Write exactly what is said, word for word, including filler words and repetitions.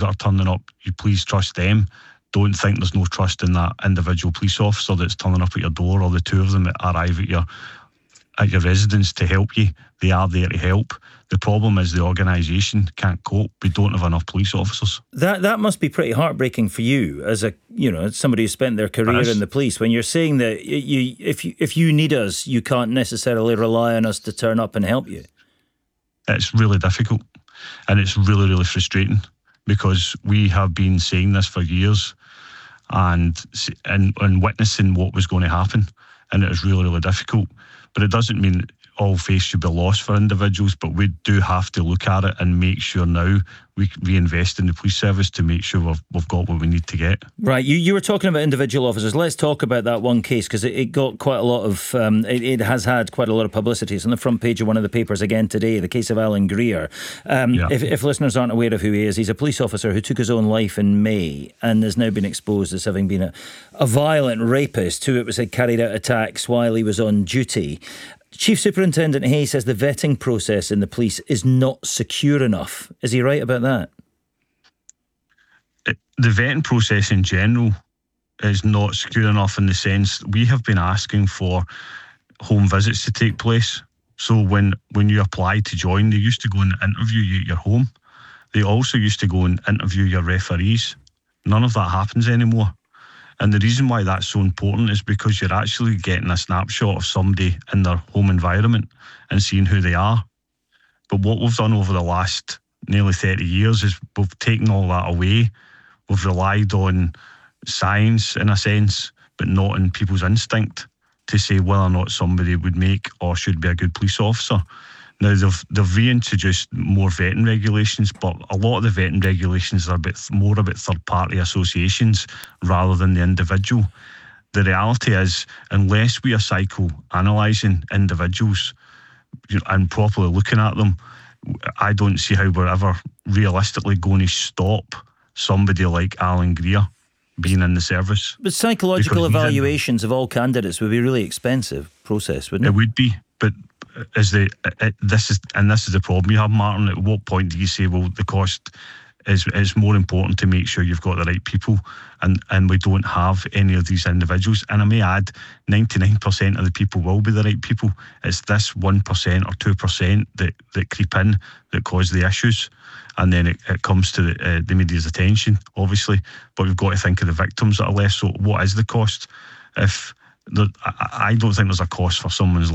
that are turning up, you please trust them. Don't think there's no trust in that individual police officer that's turning up at your door, or the two of them that arrive at your at your residence to help you. They are there to help. The problem is the organisation can't cope. We don't have enough police officers. That that must be pretty heartbreaking for you as a you know somebody who spent their career in the police, when you're saying that you if you if you need us, you can't necessarily rely on us to turn up and help you. It's really difficult, and it's really really frustrating, because we have been saying this for years and and, and witnessing what was going to happen, and it is really really difficult. But it doesn't mean all faith should be lost for individuals, but we do have to look at it and make sure now we reinvest in the police service to make sure we've, we've got what we need to get. Right, you, you were talking about individual officers. Let's talk about that one case, because it, it got quite a lot of, um, it, it has had quite a lot of publicity. It's on the front page of one of the papers again today, the case of Alan Greer. Um, yeah. if, if listeners aren't aware of who he is, he's a police officer who took his own life in May and has now been exposed as having been a, a violent rapist who it was had carried out attacks while he was on duty. Chief Superintendent Hay says the vetting process in the police is not secure enough. Is he right about that? It, the vetting process in general is not secure enough, in the sense we have been asking for home visits to take place. So when, when you applied to join, they used to go and interview you at your home. They also used to go and interview your referees. None of that happens anymore. And the reason why that's so important is because you're actually getting a snapshot of somebody in their home environment and seeing who they are. But what we've done over the last nearly thirty years is we've taken all that away. We've relied on science, in a sense, but not in people's instinct to say whether or not somebody would make or should be a good police officer. Now, they've, they've reintroduced more vetting regulations, but a lot of the vetting regulations are a bit more about third-party associations rather than the individual. The reality is, unless we are psycho-analysing individuals and properly looking at them, I don't see how we're ever realistically going to stop somebody like Alan Greer being in the service. But psychological evaluations of all candidates would be a really expensive process, wouldn't it? It would be, but is the it, this is and this is the problem you have, Martin. At what point do you say, well, the cost is is more important to make sure you've got the right people, and and we don't have any of these individuals? And I may add, ninety-nine percent of the people will be the right people. It's this one percent or two percent that that creep in that cause the issues, and then it, it comes to the, uh, the media's attention, obviously. But we've got to think of the victims that are left. So what is the cost? If there, I, I don't think there's a cost for someone's